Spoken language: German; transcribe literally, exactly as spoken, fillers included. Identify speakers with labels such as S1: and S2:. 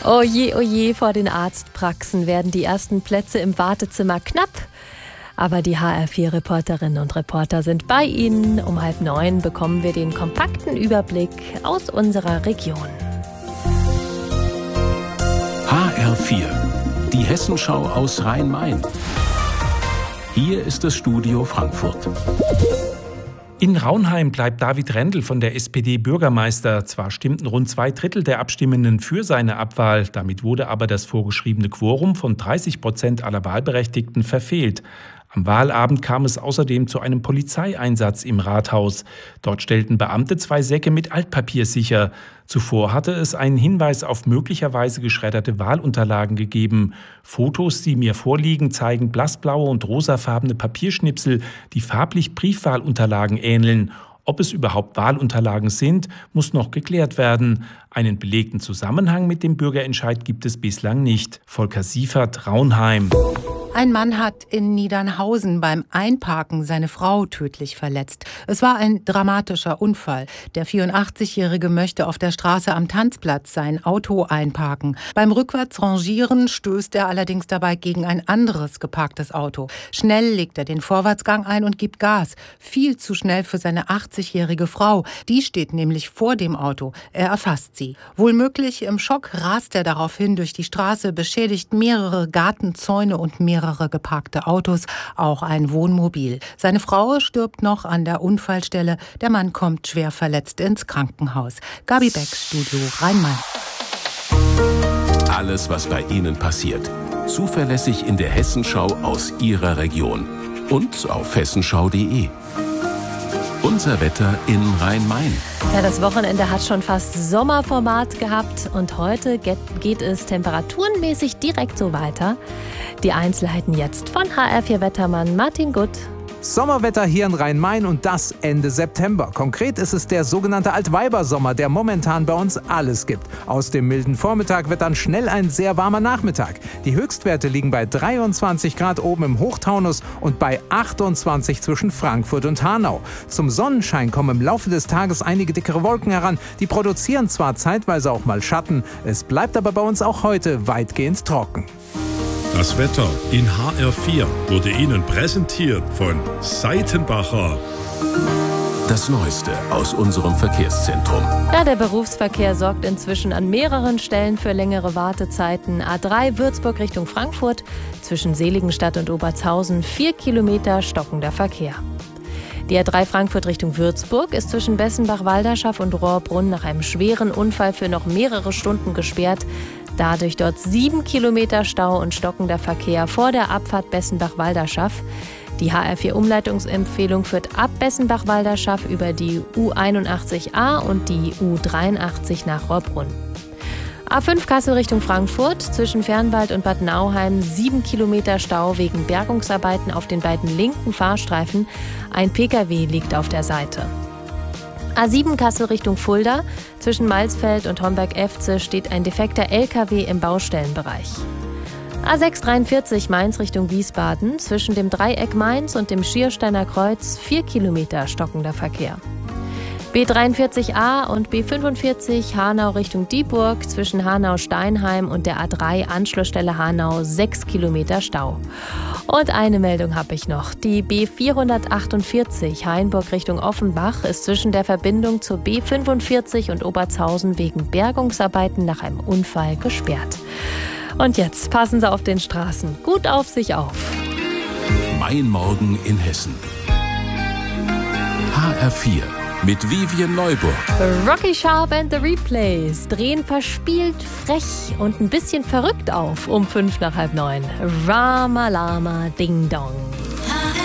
S1: Oje, oje, vor den Arztpraxen werden die ersten Plätze im Wartezimmer knapp. Aber die H R vier Reporterinnen und Reporter sind bei Ihnen. Um halb neun bekommen wir den kompakten Überblick aus unserer Region.
S2: H R vier, die Hessenschau aus Rhein-Main. Hier ist das Studio Frankfurt.
S3: In Raunheim bleibt David Rendel von der S P D Bürgermeister. Zwar stimmten rund zwei Drittel der Abstimmenden für seine Abwahl, damit wurde aber das vorgeschriebene Quorum von dreißig Prozent aller Wahlberechtigten verfehlt. Am Wahlabend kam es außerdem zu einem Polizeieinsatz im Rathaus. Dort stellten Beamte zwei Säcke mit Altpapier sicher. Zuvor hatte es einen Hinweis auf möglicherweise geschredderte Wahlunterlagen gegeben. Fotos, die mir vorliegen, zeigen blassblaue und rosafarbene Papierschnipsel, die farblich Briefwahlunterlagen ähneln. Ob es überhaupt Wahlunterlagen sind, muss noch geklärt werden. Einen belegten Zusammenhang mit dem Bürgerentscheid gibt es bislang nicht. Volker Siefert, Raunheim.
S4: Ein Mann hat in Niedernhausen beim Einparken seine Frau tödlich verletzt. Es war ein dramatischer Unfall. Der vierundachtzigjährige möchte auf der Straße am Tanzplatz sein Auto einparken. Beim Rückwärtsrangieren stößt er allerdings dabei gegen ein anderes geparktes Auto. Schnell legt er den Vorwärtsgang ein und gibt Gas. Viel zu schnell für seine achtzigjährige Frau. Die steht nämlich vor dem Auto. Er erfasst sie. Wohlmöglich im Schock rast er daraufhin durch die Straße, beschädigt mehrere Gartenzäune und mehrere geparkte Autos, auch ein Wohnmobil. Seine Frau stirbt noch an der Unfallstelle. Der Mann kommt schwer verletzt ins Krankenhaus. Gabi Beck, Studio Rhein-Main.
S2: Alles, was bei Ihnen passiert. Zuverlässig in der Hessenschau aus Ihrer Region. Und auf hessenschau punkt de. Unser Wetter in Rhein-Main.
S1: Ja, das Wochenende hat schon fast Sommerformat gehabt und heute geht es temperaturenmäßig direkt so weiter. Die Einzelheiten jetzt von H R vier Wettermann Martin Gutt.
S5: Sommerwetter hier in Rhein-Main und das Ende September. Konkret ist es der sogenannte Altweibersommer, der momentan bei uns alles gibt. Aus dem milden Vormittag wird dann schnell ein sehr warmer Nachmittag. Die Höchstwerte liegen bei dreiundzwanzig Grad oben im Hochtaunus und bei achtundzwanzig zwischen Frankfurt und Hanau. Zum Sonnenschein kommen im Laufe des Tages einige dickere Wolken heran. Die produzieren zwar zeitweise auch mal Schatten, es bleibt aber bei uns auch heute weitgehend trocken.
S6: Das Wetter in H R vier wurde Ihnen präsentiert von Seitenbacher.
S2: Das Neueste aus unserem Verkehrszentrum.
S1: Ja, der Berufsverkehr sorgt inzwischen an mehreren Stellen für längere Wartezeiten. A drei Würzburg Richtung Frankfurt, zwischen Seligenstadt und Obertshausen vier Kilometer stockender Verkehr. Die A drei Frankfurt Richtung Würzburg ist zwischen Bessenbach-Walderschaff und Rohrbrunn nach einem schweren Unfall für noch mehrere Stunden gesperrt. Dadurch dort sieben Kilometer Stau und stockender Verkehr vor der Abfahrt Bessenbach-Walderschaff. Die H R vier Umleitungsempfehlung führt ab Bessenbach-Walderschaff über die U einundachtzig a und die U dreiundachtzig nach Rohrbrunn. A fünf Kassel Richtung Frankfurt, zwischen Fernwald und Bad Nauheim sieben Kilometer Stau wegen Bergungsarbeiten auf den beiden linken Fahrstreifen. Ein Pkw liegt auf der Seite. A sieben Kassel Richtung Fulda, zwischen Malsfeld und Homberg-Efze steht ein defekter L K W im Baustellenbereich. A sechs dreiundvierzig Mainz Richtung Wiesbaden, zwischen dem Dreieck Mainz und dem Schiersteiner Kreuz vier Kilometer stockender Verkehr. B dreiundvierzig a und B fünfundvierzig Hanau Richtung Dieburg, zwischen Hanau-Steinheim und der A drei Anschlussstelle Hanau sechs Kilometer Stau. Und eine Meldung habe ich noch. Die B vierhundertachtundvierzig Hainburg Richtung Offenbach ist zwischen der Verbindung zur B fünfundvierzig und Obertshausen wegen Bergungsarbeiten nach einem Unfall gesperrt. Und jetzt passen Sie auf den Straßen gut auf sich auf.
S2: Mein Morgen in Hessen. H R vier. Mit Vivian Neuburg.
S1: Rocky Sharp and the Replays drehen verspielt, frech und ein bisschen verrückt auf um fünf nach halb neun. Rama Lama Ding Dong.